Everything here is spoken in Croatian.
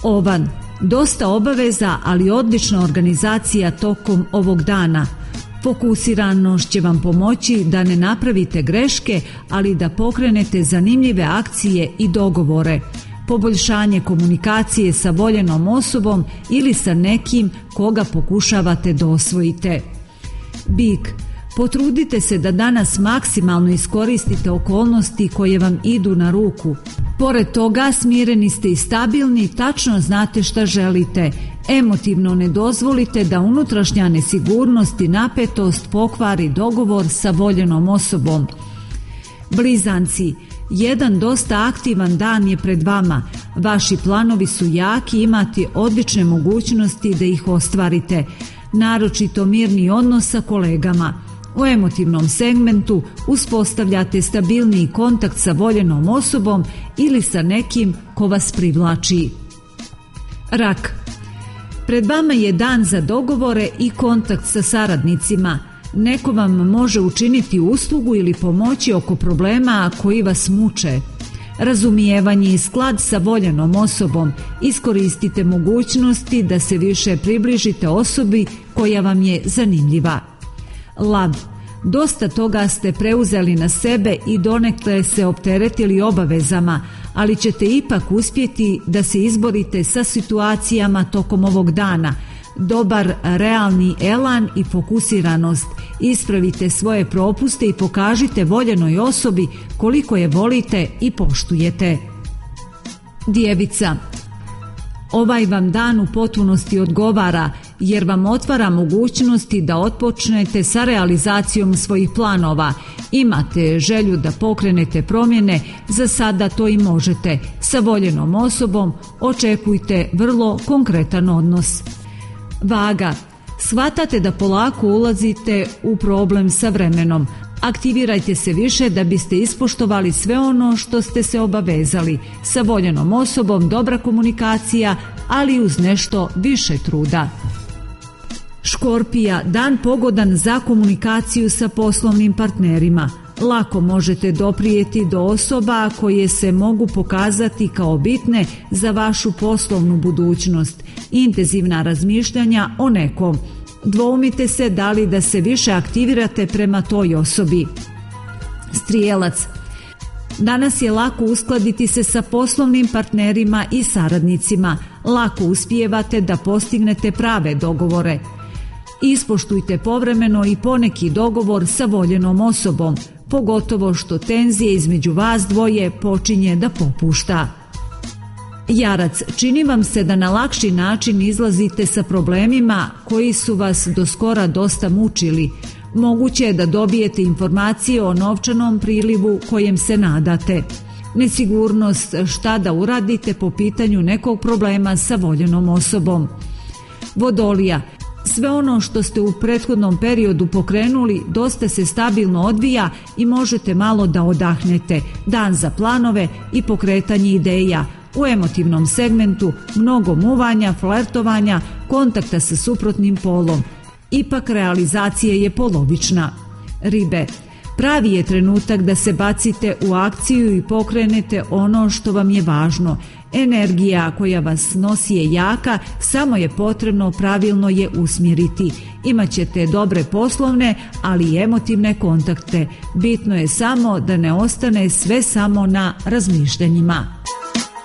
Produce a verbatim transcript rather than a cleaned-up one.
Ovan, dosta obaveza, ali odlična organizacija tokom ovog dana. Fokusiranost će vam pomoći da ne napravite greške, ali da pokrenete zanimljive akcije i dogovore. Poboljšanje komunikacije sa voljenom osobom ili sa nekim koga pokušavate da osvojite. Bik, potrudite se da danas maksimalno iskoristite okolnosti koje vam idu na ruku. Pored toga, smireni ste i stabilni, tačno znate šta želite. Emotivno ne dozvolite da unutrašnja nesigurnost i napetost pokvari dogovor sa voljenom osobom. Blizanci, jedan dosta aktivan dan je pred vama. Vaši planovi su jaki i imate odlične mogućnosti da ih ostvarite. Naročito mirni odnos sa kolegama. U emotivnom segmentu uspostavljate stabilniji kontakt sa voljenom osobom ili sa nekim ko vas privlači. Rak, pred vama je dan za dogovore i kontakt sa saradnicima. Neko vam može učiniti uslugu ili pomoći oko problema koji vas muče. Razumijevanje i sklad sa voljenom osobom. Iskoristite mogućnosti da se više približite osobi koja vam je zanimljiva. Lav, dosta toga ste preuzeli na sebe i donekle se opteretili obavezama, ali ćete ipak uspjeti da se izborite sa situacijama tokom ovog dana. Dobar realni elan i fokusiranost. Ispravite svoje propuste i pokažite voljenoj osobi koliko je volite i poštujete. Djevica, ovaj vam dan u potpunosti odgovara jer vam otvara mogućnosti da otpočnete sa realizacijom svojih planova. Imate želju da pokrenete promjene, za sada to i možete. Sa voljenom osobom očekujte vrlo konkretan odnos. Vaga, shvatate da polako ulazite u problem sa vremenom. Aktivirajte se više da biste ispoštovali sve ono što ste se obavezali. Sa voljenom osobom dobra komunikacija, ali uz nešto više truda. Škorpija, dan pogodan za komunikaciju sa poslovnim partnerima. Lako možete doprijeti do osoba koje se mogu pokazati kao bitne za vašu poslovnu budućnost. Intenzivna razmišljanja o nekom. Dvoumite se da li da se više aktivirate prema toj osobi. Strijelac, danas je lako uskladiti se sa poslovnim partnerima i saradnicima. Lako uspijevate da postignete prave dogovore. Ispoštujte povremeno i poneki dogovor sa voljenom osobom, pogotovo što tenzije između vas dvoje počinje da popušta. Jarac, čini vam se da na lakši način izlazite sa problemima koji su vas do skora dosta mučili. Moguće je da dobijete informacije o novčanom prilivu kojem se nadate. Nesigurnost šta da uradite po pitanju nekog problema sa voljenom osobom. Vodolija, sve ono što ste u prethodnom periodu pokrenuli dosta se stabilno odvija i možete malo da odahnete. Dan za planove i pokretanje ideja. U emotivnom segmentu mnogo muvanja, flertovanja, kontakta sa suprotnim polom. Ipak realizacija je polovična. Ribe, pravi je trenutak da se bacite u akciju i pokrenete ono što vam je važno. Energija koja vas nosi je jaka, samo je potrebno pravilno je usmjeriti. Imaćete dobre poslovne, ali i emotivne kontakte. Bitno je samo da ne ostane sve samo na razmišljanjima.